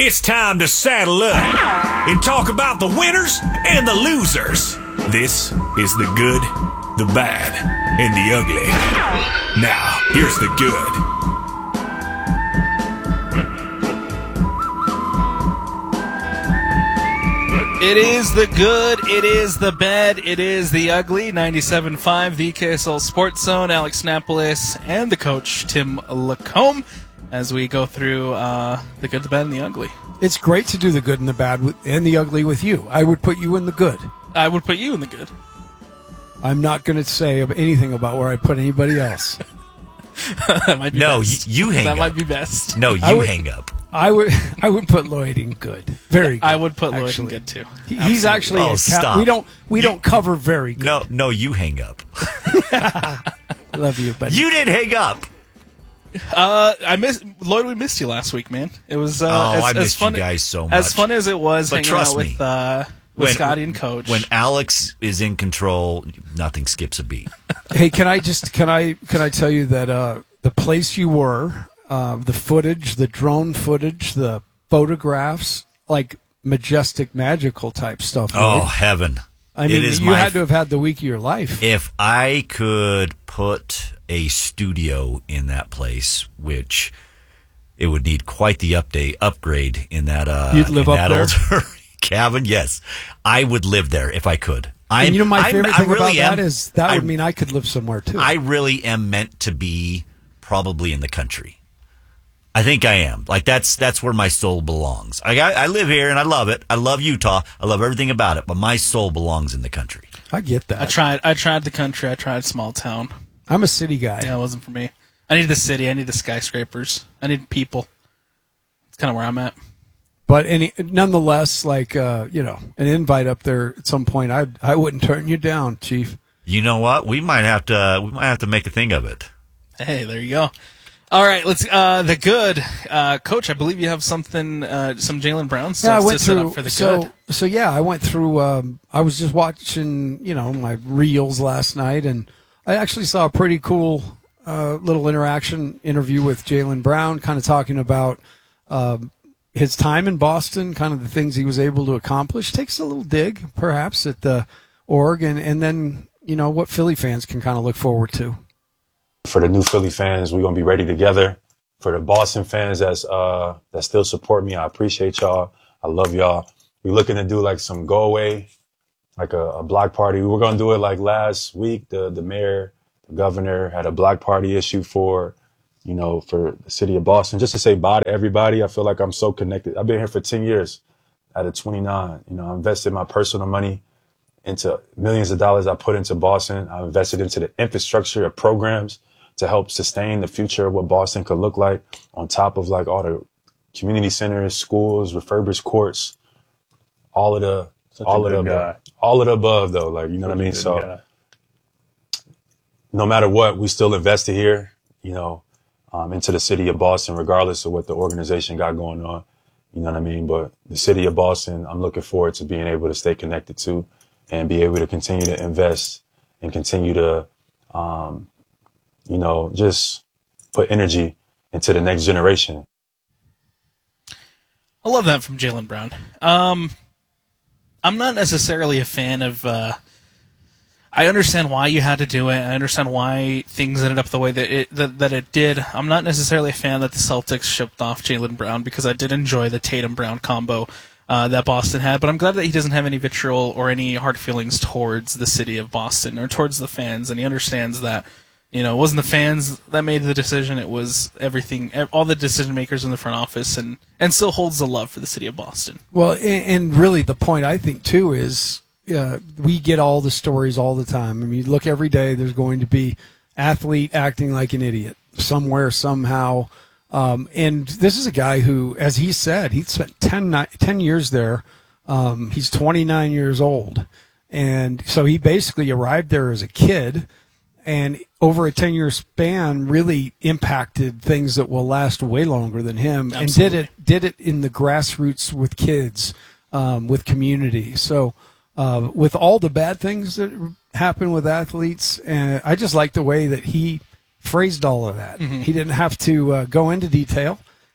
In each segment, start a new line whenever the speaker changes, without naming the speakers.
It's time to saddle up and talk about the winners and the losers. This is the good, the bad, and the ugly. Now, here's the good.
It is the good, it is the bad, it is the ugly. 97.5, the KSL Sports Zone, Alex Napolis, and the coach, Tim Lacombe, as we go through the good, the bad, and the ugly.
It's great to do the good and the bad and the ugly with you. I would put you in the good.
I would put you in the good.
I'm not going to say anything about where I put anybody else.
That might be best.
You hang
that
up.
That might be best.
No, you hang up.
I would put Lloyd in good. Very good.
I would put Lloyd in good too.
He's actually
stop.
We don't cover very good.
No, you hang up.
Love you, buddy.
You didn't hang up.
Lloyd. We missed you last week, man. It was
I
as
missed
fun
you guys so much.
As fun as it was
But
hanging out
trust me,
with Scotty and Coach.
When Alex is in control, nothing skips a beat.
Hey, can I tell you that the place you were, the footage, the drone footage, the photographs, like majestic, magical type stuff.
Oh,
right?
heaven.
I mean, you had to have had the week of your life.
If I could put a studio in that place, which it would need quite the upgrade in that
You'd live up there?
old cabin, yes. I would live there if I could.
And my favorite thing
really
about that is that would mean I could live somewhere too.
I really am meant to be probably in the country. I think I am. Like that's where my soul belongs. I live here and I love it. I love Utah. I love everything about it. But my soul belongs in the country.
I get that.
I tried the country. I tried small town.
I'm a city guy.
Yeah, it wasn't for me. I need the city. I need the skyscrapers. I need people. It's kind of where I'm at.
But nonetheless, like an invite up there at some point, I wouldn't turn you down, Chief.
You know what? We might have to make a thing of it.
Hey, there you go. All right, let's the good. Coach, I believe you have something, some Jaylen Brown stuff to set up for the good.
So yeah, I went through. I was just watching, my reels last night, and I actually saw a pretty cool little interview with Jaylen Brown, kind of talking about his time in Boston, kind of the things he was able to accomplish. Takes a little dig, perhaps, at the org, and then what Philly fans can kind of look forward to.
For the new Philly fans, we're going to be ready together. For the Boston fans that still support me, I appreciate y'all. I love y'all. We're looking to do like some go away, like a block party. We were going to do it like last week. The mayor, the governor had a block party issue for the city of Boston, just to say bye to everybody. I feel like I'm so connected. I've been here for 10 years out of 29. I invested my personal money into millions of dollars I put into Boston. I invested into the infrastructure of programs to help sustain the future of what Boston could look like, on top of like all the community centers, schools, refurbished courts, all of the above though. Like, you know what I mean? So no matter what, we still invested here, into the city of Boston, regardless of what the organization got going on. You know what I mean? But the city of Boston, I'm looking forward to being able to stay connected to and be able to continue to invest and continue to, just put energy into the next generation.
I love that from Jaylen Brown. I'm not necessarily a fan of. I understand why you had to do it. I understand why things ended up the way that it did. I'm not necessarily a fan that the Celtics shipped off Jaylen Brown, because I did enjoy the Tatum-Brown combo that Boston had. But I'm glad that he doesn't have any vitriol or any hard feelings towards the city of Boston or towards the fans, and he understands that. It wasn't the fans that made the decision. It was everything, all the decision makers in the front office, and still holds the love for the city of Boston.
Well, and really the point I think too is we get all the stories all the time. I mean, you look every day, there's going to be athlete acting like an idiot somewhere, somehow. And this is a guy who, as he said, he spent 10 years there. He's 29 years old. And so he basically arrived there as a kid, and over a 10-year span really impacted things that will last way longer than him.
Absolutely.
And did it in the grassroots with kids, with community. So with all the bad things that happen with athletes, I just like the way that he phrased all of that. Mm-hmm. He didn't have to go into detail.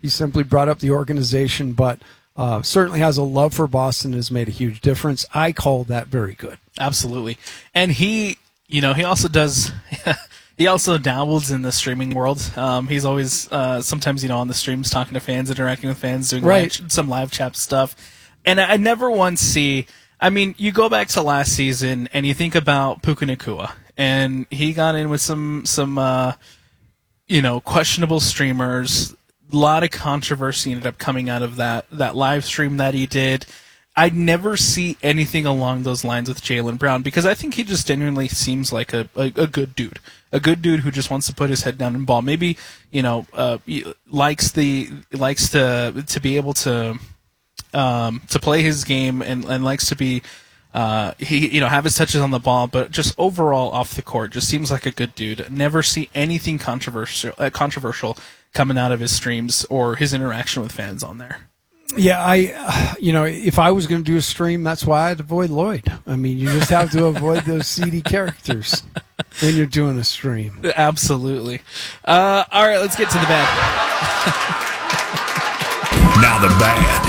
He simply brought up the organization, but certainly has a love for Boston and has made a huge difference. I call that very good.
Absolutely. And he also does, he also dabbles in the streaming world. He's always, sometimes, on the streams talking to fans, interacting with fans, doing some live chat stuff. And I never once see, you go back to last season and you think about Puka Nacua, and he got in with some questionable streamers. A lot of controversy ended up coming out of that live stream that he did. I never see anything along those lines with Jaylen Brown, because I think he just genuinely seems like a good dude. A good dude who just wants to put his head down and ball. Maybe, likes to be able to play his game and likes to be have his touches on the ball, but just overall off the court just seems like a good dude. Never see anything controversial coming out of his streams or his interaction with fans on there.
Yeah, if I was going to do a stream, that's why I'd avoid Lloyd. You just have to avoid those seedy characters when you're doing a stream.
Absolutely. All right, let's get to the bad.
Now the bad.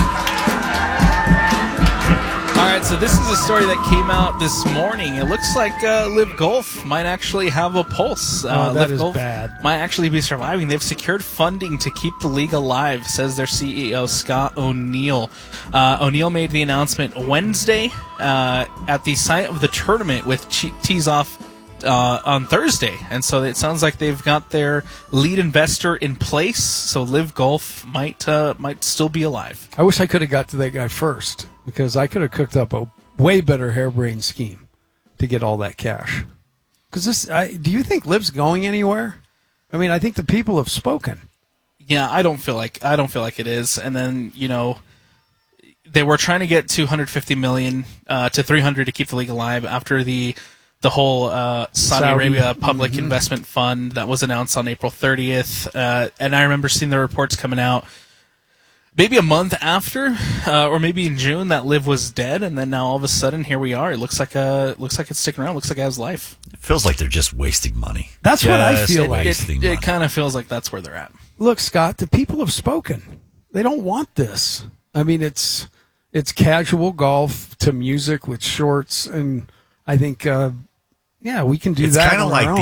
All right, so this is a story that came out this morning. It looks like Live Golf might actually have a pulse.
That
Live
is
Golf
bad.
Might actually be surviving. They've secured funding to keep the league alive, says their CEO, Scott O'Neill. O'Neill made the announcement Wednesday at the site of the tournament, with tees off on Thursday. And so it sounds like they've got their lead investor in place, so Live Golf might still be alive.
I wish I could have got to that guy first, because I could have cooked up a way better harebrained scheme to get all that cash. Because do you think Liv's going anywhere? I think the people have spoken.
Yeah, I don't feel like it is. And then, they were trying to get $250 million to $300 to keep the league alive after the whole Saudi Arabia public investment fund that was announced on April 30th. And I remember seeing the reports coming out maybe a month after, or maybe in June, that Liv was dead, and then now all of a sudden here we are. It looks like it's sticking around. It looks like it has life.
It feels like they're just wasting money.
That's what I feel like.
It kind of feels like that's where they're at.
Look, Scott, the people have spoken. They don't want this. It's casual golf to music with shorts, and I think we can do that.
It's kind of like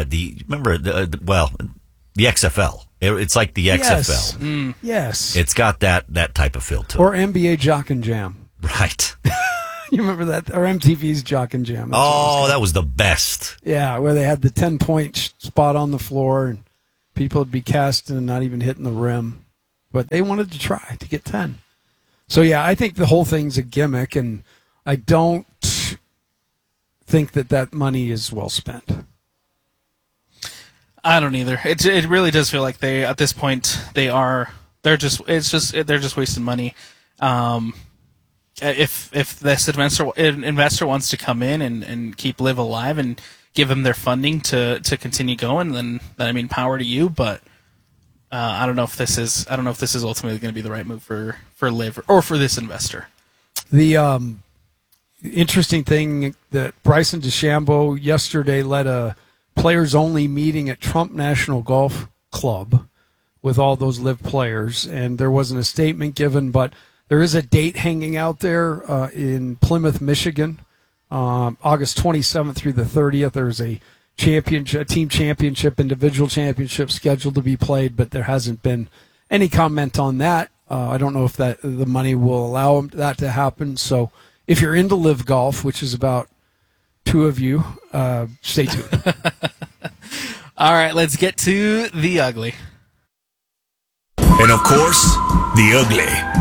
the XFL. It's like the XFL.
Yes.
It's got that type of feel to it.
Or NBA Jock and Jam.
Right.
You remember that? Or MTV's Jock and Jam.
That was the best.
Yeah, where they had the 10-point spot on the floor and people would be casting and not even hitting the rim. But they wanted to try to get 10. So, yeah, I think the whole thing's a gimmick, and I don't think that money is well spent.
I don't either. It really does feel like they, at this point, they're just wasting money. If this investor wants to come in and keep Liv alive and give them their funding to continue going, then power to you. But I don't know if this is ultimately going to be the right move for Liv or for this investor.
The interesting thing that Bryson DeChambeau yesterday led a players-only meeting at Trump National Golf Club with all those Liv players, and there wasn't a statement given, but there is a date hanging out there in Plymouth, Michigan, August 27th through the 30th. There's a team championship, individual championship scheduled to be played, but there hasn't been any comment on that. I don't know if the money will allow that to happen. So if you're into Liv Golf, which is about 2 of you, stay tuned.
All right, let's get to the ugly.
And of course, the ugly.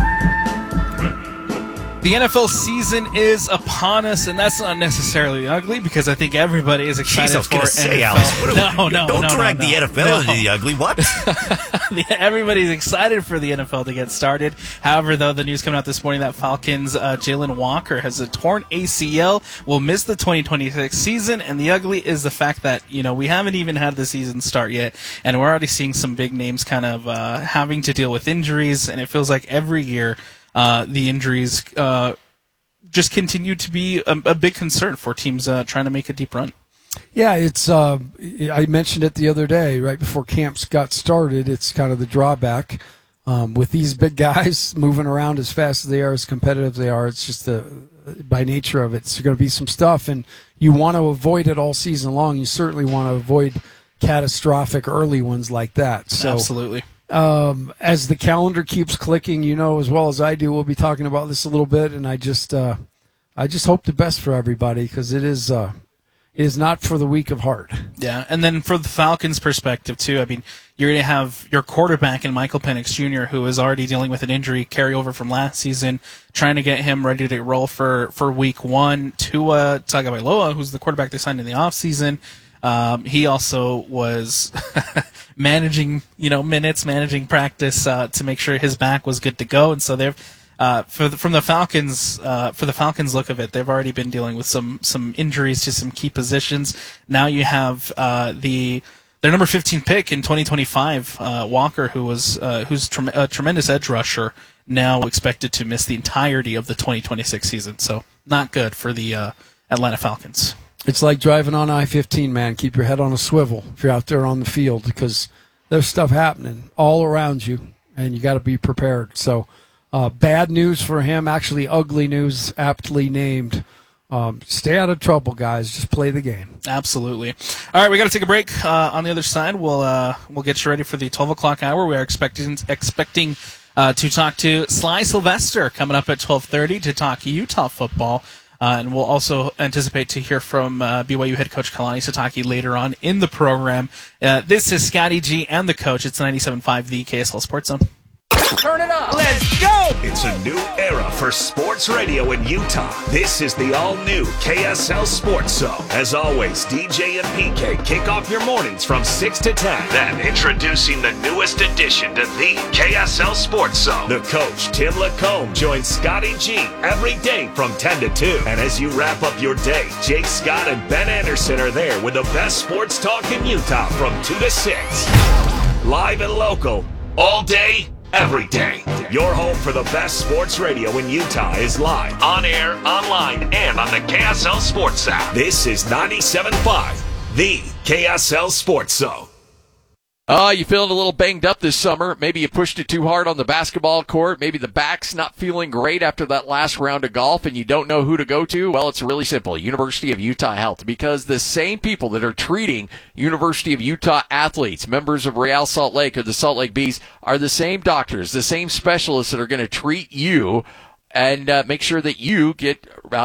The NFL season is upon us, and that's not necessarily ugly, because I think everybody is excited
I was
for
going to say,
NFL.
Alice, don't drag the NFL into the ugly. What?
Everybody's excited for the NFL to get started. However, though, the news coming out this morning that Falcons' Jalen Walker has a torn ACL, will miss the 2026 season, and the ugly is the fact that, we haven't even had the season start yet, and we're already seeing some big names kind of having to deal with injuries, and it feels like every year the injuries just continue to be a big concern for teams trying to make a deep run.
Yeah, it's. I mentioned it the other day, right before camps got started. It's kind of the drawback. with these big guys moving around as fast as they are, as competitive as they are, it's just by nature of it, it's going to be some stuff, and you want to avoid it all season long. You certainly want to avoid catastrophic early ones like that. So,
absolutely.
As the calendar keeps clicking, as well as I do, we'll be talking about this a little bit, and I just hope the best for everybody, because it is not for the weak of heart.
Yeah, and then for the Falcons' perspective, too, I mean, you're going to have your quarterback in Michael Penix Jr., who is already dealing with an injury carryover from last season, trying to get him ready to roll for week one. Tua Tagovailoa, who's the quarterback they signed in the offseason, he also was managing, minutes, managing practice to make sure his back was good to go. And so they've for the Falcons look of it, they've already been dealing with some injuries to some key positions. Now you have their number 15 pick in 2025, Walker, who's a tremendous edge rusher, now expected to miss the entirety of the 2026 season. So not good for the Atlanta Falcons.
It's like driving on I-15, man. Keep your head on a swivel if you're out there on the field, because there's stuff happening all around you, and you got to be prepared. So bad news for him, actually ugly news, aptly named. Stay out of trouble, guys. Just play the game.
Absolutely. All right, we got to take a break. On the other side, we'll get you ready for the 12 o'clock hour. We are expecting to talk to Sly Sylvester coming up at 12:30 to talk Utah football. And we'll also anticipate to hear from BYU head coach Kalani Sitake later on in the program. This is Scotty G and the coach. It's 97.5, the KSL Sports Zone.
Turn it up. Let's go.
It's a new era for sports radio in Utah. This is the all-new KSL Sports Zone. As always, DJ and PK kick off your mornings from 6 to 10. Then, introducing the newest addition to the KSL Sports Zone. The coach, Tim Lacombe, joins Scotty G every day from 10 to 2. And as you wrap up your day, Jake Scott and Ben Anderson are there with the best sports talk in Utah from 2 to 6. Live and local, all day, every day. Your home for the best sports radio in Utah is live, on air, online, and on the KSL Sports app. This is 97.5, the KSL Sports Zone.
You feeling a little banged up this summer? Maybe you pushed it too hard on the basketball court. Maybe the back's not feeling great after that last round of golf and you don't know who to go to. Well, it's really simple. University of Utah Health, because the same people that are treating University of Utah athletes, members of Real Salt Lake or the Salt Lake Bees, are the same doctors, the same specialists that are going to treat you and make sure that you get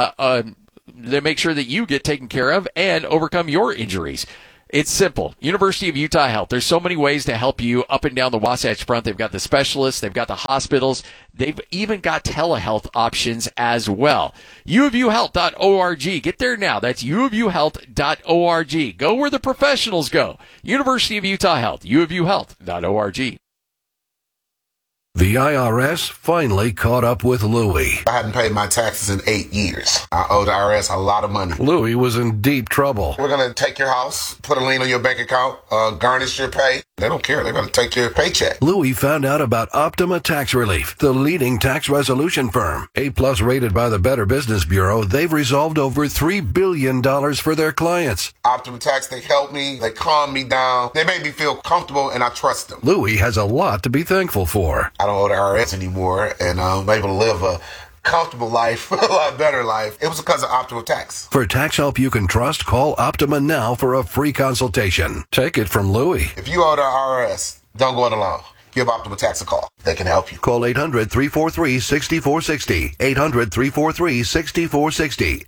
taken care of and overcome your injuries. It's simple. University of Utah Health. There's so many ways to help you up and down the Wasatch Front. They've got the specialists. They've got the hospitals. They've even got telehealth options as well. uofuhealth.org. Get there now. That's uofuhealth.org. Go where the professionals go. University of Utah Health. uofuhealth.org.
The IRS finally caught up with Louie.
I hadn't paid my taxes in 8 years. I owe the IRS a lot of money.
Louie was in deep trouble.
We're going to take your house, put a lien on your bank account, garnish your pay. They don't care. They're going to take your paycheck.
Louie found out about Optima Tax Relief, the leading tax resolution firm. A-plus rated by the Better Business Bureau, they've resolved over $3 billion for their clients.
Optima Tax, they help me. They calm me down. They make me feel comfortable, and I trust them.
Louie has a lot to be thankful for.
I don't owe the IRS anymore, and I'm able to live a comfortable life, a lot better life. It was because of Optima Tax.
For tax help you can trust, call Optima now for a free consultation. Take it from Louie.
If you owe the IRS, don't go it alone. Give Optima Tax a call. They can help you.
Call 800-343-6460. 800-343-6460.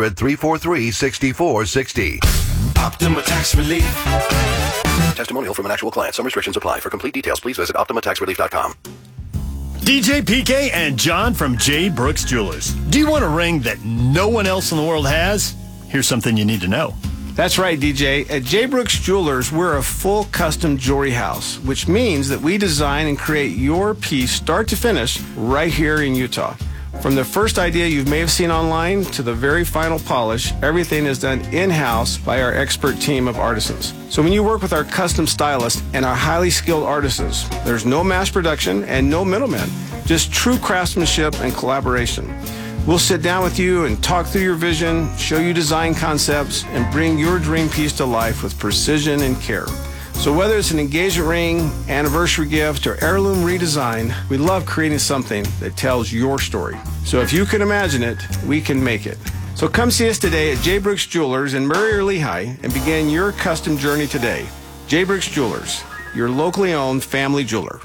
800-343-6460.
Optima Tax Relief.
Testimonial from an actual client. Some restrictions apply. For complete details, please visit OptimaTaxRelief.com.
DJ PK and John from J. Brooks Jewelers. Do you want a ring that no one else in the world has? Here's something you need to know.
That's right, DJ. At J. Brooks Jewelers, we're a full custom jewelry house, which means that we design and create your piece start to finish right here in Utah. From the first idea you may have seen online to the very final polish, everything is done in-house by our expert team of artisans. So when you work with our custom stylists and our highly skilled artisans, there's no mass production and no middlemen, just true craftsmanship and collaboration. We'll sit down with you and talk through your vision, show you design concepts, and bring your dream piece to life with precision and care. So whether it's an engagement ring, anniversary gift, or heirloom redesign, we love creating something that tells your story. So if you can imagine it, we can make it. So come see us today at J. Brooks Jewelers in Murray or Lehigh and begin your custom journey today. J. Brooks Jewelers, your locally owned family jeweler.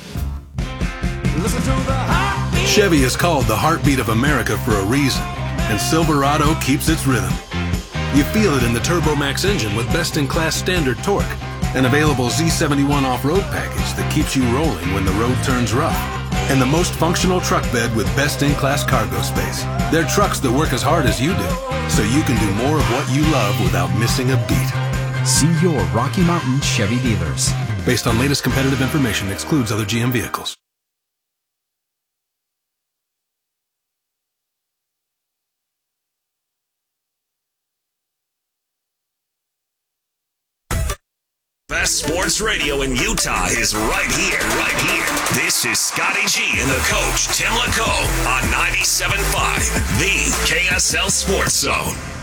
Chevy is called the heartbeat of America for a reason, and Silverado keeps its rhythm. You feel it in the TurboMax engine with best-in-class standard torque, an available Z71 off-road package that keeps you rolling when the road turns rough, and the most functional truck bed with best-in-class cargo space. They're trucks that work as hard as you do, so you can do more of what you love without missing a beat.
See your Rocky Mountain Chevy dealers.
Based on latest competitive information, excludes other GM vehicles.
Best sports radio in Utah is right here, right here. This is Scotty G and the coach, Tim LaCoe, on 97.5, the KSL Sports Zone.